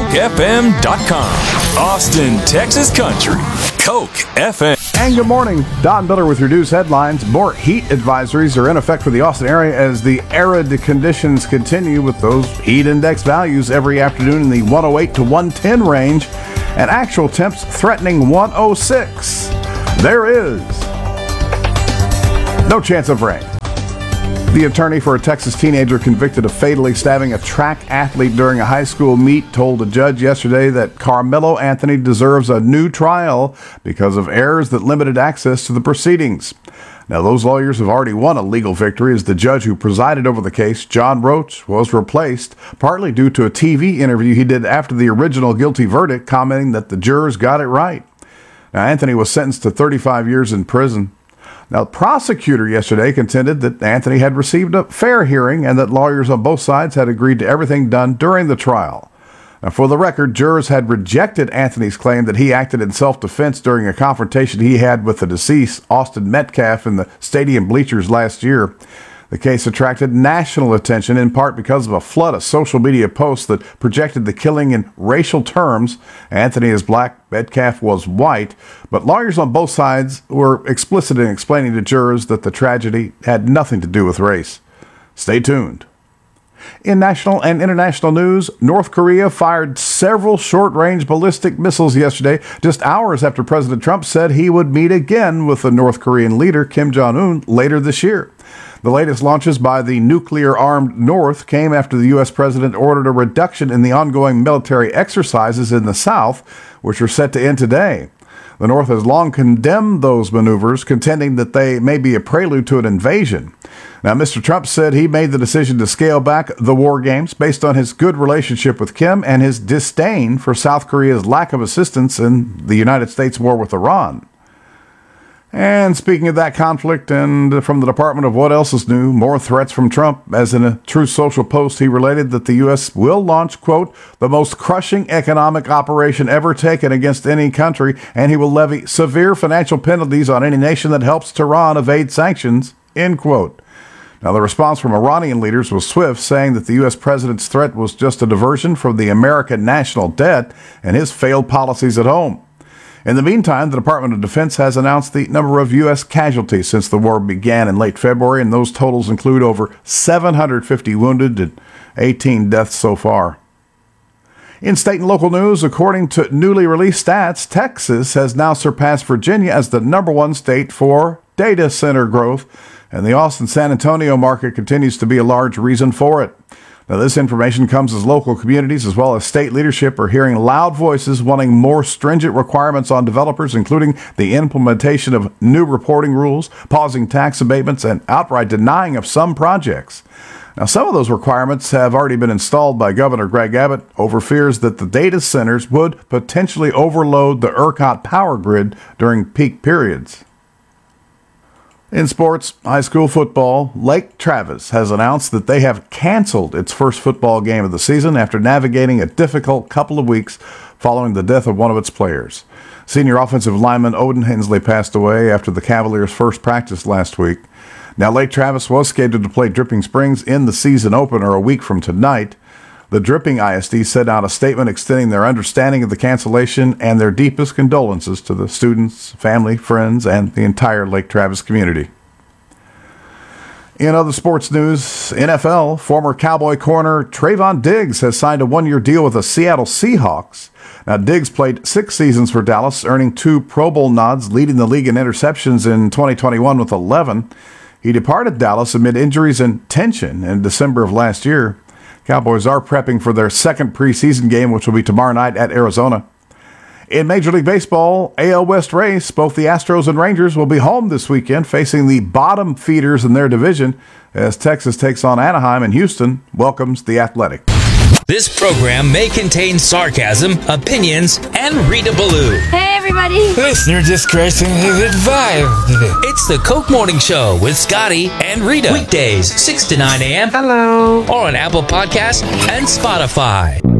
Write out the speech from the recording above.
CokeFM.com. Austin, Texas country. Coke FM. And good morning. Don Miller with your news headlines. More heat advisories are in effect for the Austin area as the arid conditions continue, with those heat index values every afternoon in the 108 to 110 range and actual temps threatening 106. There is no chance of rain. The attorney for a Texas teenager convicted of fatally stabbing a track athlete during a high school meet told a judge yesterday that Carmelo Anthony deserves a new trial because of errors that limited access to the proceedings. Now, those lawyers have already won a legal victory, as the judge who presided over the case, John Roach, was replaced, partly due to a TV interview he did after the original guilty verdict, commenting that the jurors got it right. Now, Anthony was sentenced to 35 years in prison. Now, the prosecutor yesterday contended that Anthony had received a fair hearing and that lawyers on both sides had agreed to everything done during the trial. Now, for the record, jurors had rejected Anthony's claim that he acted in self-defense during a confrontation he had with the deceased, Austin Metcalf, in the stadium bleachers last year. The case attracted national attention in part because of a flood of social media posts that projected the killing in racial terms. Anthony is black, Metcalf was white, but lawyers on both sides were explicit in explaining to jurors that the tragedy had nothing to do with race. Stay tuned. In national and international news, North Korea fired several short-range ballistic missiles yesterday, just hours after President Trump said he would meet again with the North Korean leader, Kim Jong-un, later this year. The latest launches by the nuclear-armed North came after the U.S. president ordered a reduction in the ongoing military exercises in the South, which are set to end today. The North has long condemned those maneuvers, contending that they may be a prelude to an invasion. Now, Mr. Trump said he made the decision to scale back the war games based on his good relationship with Kim and his disdain for South Korea's lack of assistance in the United States' war with Iran. And speaking of that conflict, and from the Department of What Else Is New, more threats from Trump, as in a Truth Social post he related that the U.S. will launch, quote, the most crushing economic operation ever taken against any country, and he will levy severe financial penalties on any nation that helps Tehran evade sanctions, end quote. Now, the response from Iranian leaders was swift, saying that the U.S. president's threat was just a diversion from the American national debt and his failed policies at home. In the meantime, the Department of Defense has announced the number of U.S. casualties since the war began in late February, and those totals include over 750 wounded and 18 deaths so far. In state and local news, according to newly released stats, Texas has now surpassed Virginia as the number one state for data center growth, and the Austin-San Antonio market continues to be a large reason for it. Now, this information comes as local communities as well as state leadership are hearing loud voices wanting more stringent requirements on developers, including the implementation of new reporting rules, pausing tax abatements, and outright denying of some projects. Now, some of those requirements have already been installed by Governor Greg Abbott over fears that the data centers would potentially overload the ERCOT power grid during peak periods. In sports, high school football, Lake Travis has announced that they have canceled its first football game of the season after navigating a difficult couple of weeks following the death of one of its players. Senior offensive lineman Odin Hensley passed away after the Cavaliers' first practice last week. Now, Lake Travis was scheduled to play Dripping Springs in the season opener a week from tonight. The Dripping ISD sent out a statement extending their understanding of the cancellation and their deepest condolences to the students, family, friends, and the entire Lake Travis community. In other sports news, NFL, former Cowboy corner Trayvon Diggs has signed a one-year deal with the Seattle Seahawks. Now, Diggs played 6 seasons for Dallas, earning 2 Pro Bowl nods, leading the league in interceptions in 2021 with 11. He departed Dallas amid injuries and tension in December of last year. Cowboys are prepping for their second preseason game, which will be tomorrow night at Arizona. In Major League Baseball, AL West race, both the Astros and Rangers will be home this weekend, facing the bottom feeders in their division as Texas takes on Anaheim and Houston welcomes the Athletic. This program may contain sarcasm, opinions, and Rita Ballou. Hey, everybody. Listener discretion is advised. It's the Coke Morning Show with Scotty and Rita. Weekdays, 6 to 9 a.m. Hello. Or on Apple Podcasts and Spotify.